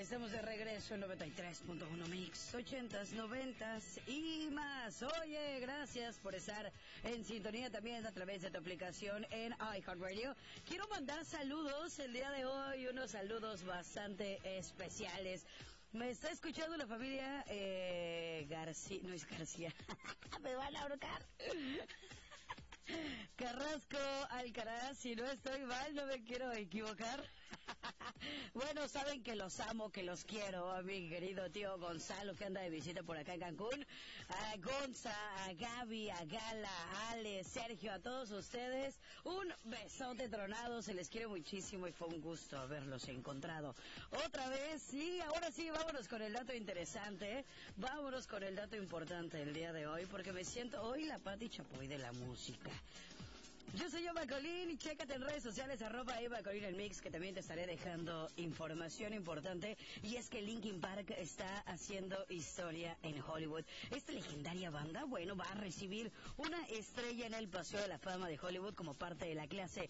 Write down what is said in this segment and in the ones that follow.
Estamos de regreso en 93.1 Mix, 80s, 90s y más. Oye, gracias por estar en sintonía también a través de tu aplicación en iHeartRadio. Quiero mandar saludos el día de hoy, unos saludos bastante especiales. Me está escuchando la familia García, no es García, me van a ahorcar. Carrasco Alcaraz, si no estoy mal, no me quiero equivocar. Bueno, saben que los amo, que los quiero, a mi querido tío Gonzalo, que anda de visita por acá en Cancún, a Gonza, a Gaby, a Gala, a Ale, Sergio, a todos ustedes, un besote tronado, se les quiere muchísimo y fue un gusto haberlos encontrado otra vez. Sí, ahora sí, vámonos con el dato interesante, vámonos con el dato importante del día de hoy, porque me siento hoy la Pati Chapoy de la música. Yo soy Eva Colín y chécate en redes sociales @Eva Colín el Mix, que también te estaré dejando información importante, y es que Linkin Park está haciendo historia en Hollywood. Esta legendaria banda, bueno, va a recibir una estrella en el Paseo de la Fama de Hollywood como parte de la clase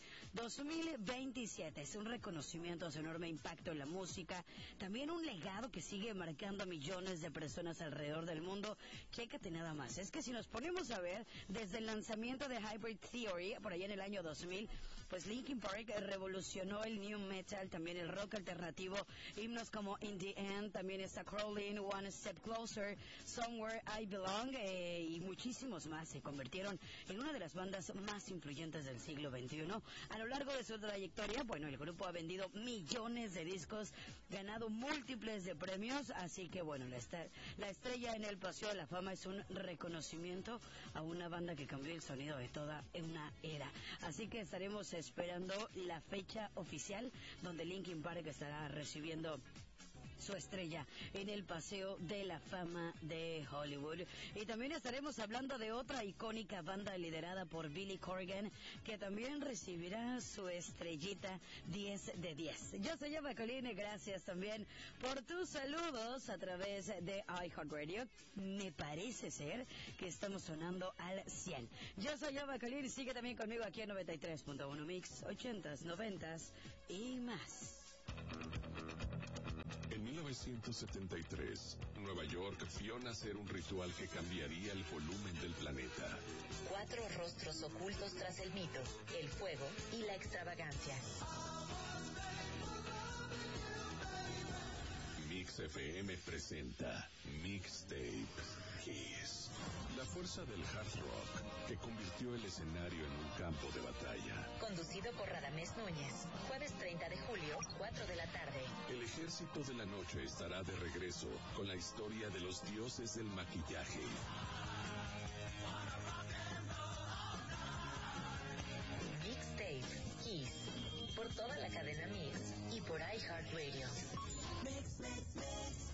2027. Es un reconocimiento a su enorme impacto en la música, también un legado que sigue marcando a millones de personas alrededor del mundo. Chécate nada más, es que si nos ponemos a ver, desde el lanzamiento de Hybrid Theory, por allá en el año 2000, pues Linkin Park revolucionó el new metal, también el rock alternativo, himnos como In the End, también está Crawling, One Step Closer, Somewhere I Belong, y muchísimos más. Se convirtieron en una de las bandas más influyentes del siglo XXI. A lo largo de su trayectoria, bueno, el grupo ha vendido millones de discos, ganado múltiples de premios, así que bueno, la estrella en el Paseo de la Fama es un reconocimiento a una banda que cambió el sonido de toda una era. Así que estaremos esperando la fecha oficial donde Linkin Park estará recibiendo su estrella en el Paseo de la Fama de Hollywood. Y también estaremos hablando de otra icónica banda liderada por Billy Corgan, que también recibirá su estrellita 10 de 10. Yo soy Eva Colín, gracias también por tus saludos a través de iHeartRadio. Me parece ser que estamos sonando al 100. Yo soy Eva Colín, sigue también conmigo aquí en 93.1 Mix, 80s, 90s y más. En 1973, Nueva York vio nacer un ritual que cambiaría el volumen del planeta. 4 rostros ocultos tras el mito, el fuego y la extravagancia. Mix FM presenta Mixtape Kiss. La fuerza del hard rock que convirtió el escenario en un campo de batalla. Conducido por Radamés Núñez. Jueves 30 de julio, 4 de la tarde. El ejército de la noche estará de regreso con la historia de los dioses del maquillaje. Mixtape Kiss. Por toda la cadena Mix y por iHeartRadio. Mix, mix, mix.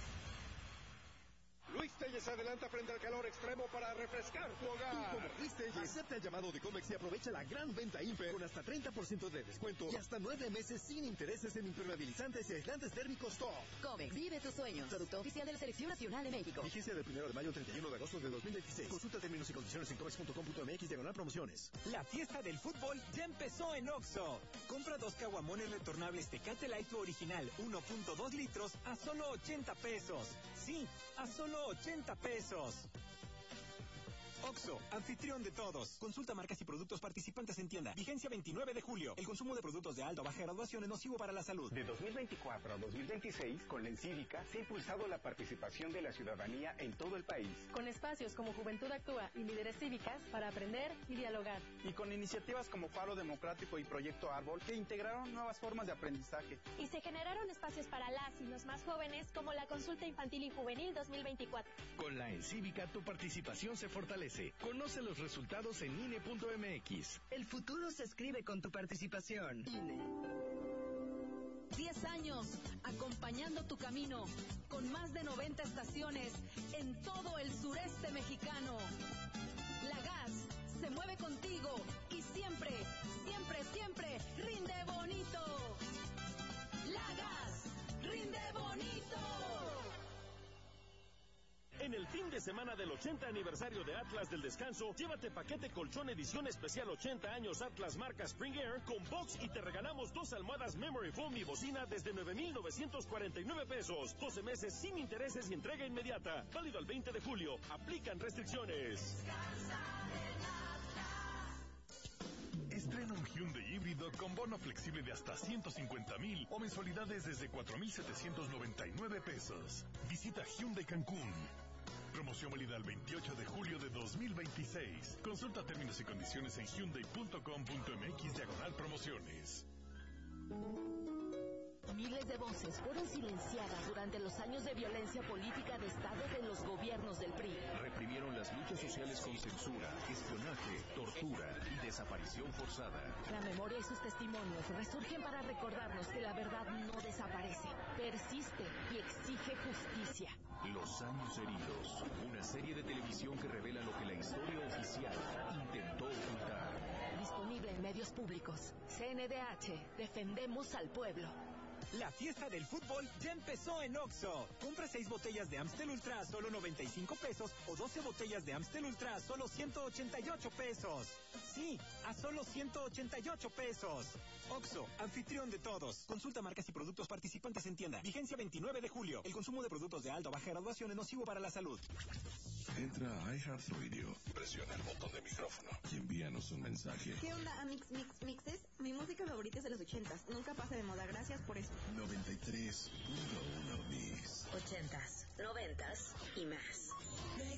Luis Telles adelanta frente al calor extremo para refrescar tu hogar. Como Luis Telles, acepta el llamado de Comex y aprovecha la gran venta Imper con hasta 30% de descuento y hasta 9 meses sin intereses en impermeabilizantes y aislantes térmicos top. Comex, vive tus sueños. Producto oficial de la Selección Nacional de México. Vigencia del 1 de mayo al 31 de agosto de 2026. Consulta términos y condiciones en comex.com.mx/promociones. La fiesta del fútbol ya empezó en OXXO. Compra 2 caguamones retornables Tecate Light original 1.2 litros a solo 80 pesos. Sí, a solo 80 pesos. OXXO, anfitrión de todos. Consulta marcas y productos participantes en tienda. Vigencia 29 de julio. El consumo de productos de alta o baja graduación es nocivo para la salud. De 2024 a 2026, con la Encívica, se ha impulsado la participación de la ciudadanía en todo el país. Con espacios como Juventud Actúa y Líderes Cívicas para aprender y dialogar. Y con iniciativas como Faro Democrático y Proyecto Árbol, que integraron nuevas formas de aprendizaje. Y se generaron espacios para las y los más jóvenes, como la Consulta Infantil y Juvenil 2024. Con la Encívica, tu participación se fortalece. Conoce los resultados en INE.mx. El futuro se escribe con tu participación. INE. 10 años acompañando tu camino, con más de 90 estaciones en todo el sureste mexicano. La Gas se mueve contigo y siempre, siempre, siempre rinde bonito. La Gas rinde bonito. En el fin de semana del 80 aniversario de Atlas del Descanso, llévate paquete colchón edición especial 80 años Atlas marca Spring Air con box y te regalamos 2 almohadas Memory Foam y bocina desde 9,949 pesos. 12 meses sin intereses y entrega inmediata. Válido al 20 de julio. Aplican restricciones. Estrena un Hyundai híbrido con bono flexible de hasta 150,000 o mensualidades desde 4,799 pesos. Visita Hyundai Cancún. Promoción válida el 28 de julio de 2026. Consulta términos y condiciones en hyundai.com.mx/promociones. Miles de voces fueron silenciadas durante los años de violencia política de Estado de los gobiernos del PRI. Reprimieron las luchas sociales con censura, espionaje, tortura y desaparición forzada. La memoria y sus testimonios resurgen para recordarnos que la verdad no desaparece, persiste y exige justicia. Los años heridos, una serie de televisión que revela lo que la historia oficial intentó ocultar. Disponible en medios públicos. CNDH, defendemos al pueblo. La fiesta del fútbol ya empezó en Oxxo. Compra 6 botellas de Amstel Ultra a solo 95 pesos o 12 botellas de Amstel Ultra a solo 188 pesos. Sí, a solo 188 pesos. Oxxo, anfitrión de todos. Consulta marcas y productos participantes en tienda. Vigencia 29 de julio. El consumo de productos de alta o baja graduación es nocivo para la salud. Entra a iHeartRadio, presiona el botón de micrófono y envíanos un mensaje. ¿Qué onda, Mixes? Mi música favorita es de los 80s. Nunca pasa de moda. Gracias por eso. 93.1 Mix. 80s, 90s y más.